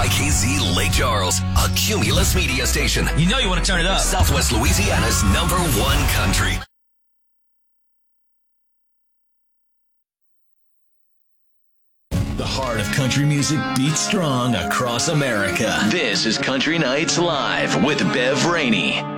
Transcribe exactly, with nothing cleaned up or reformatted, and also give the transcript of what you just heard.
K Z Lake Charles, a Cumulus media station. You know you want to turn it up. Southwest Louisiana's number one country. The heart of country music beats strong across America. This is Country Nights Live with Bev Rainey.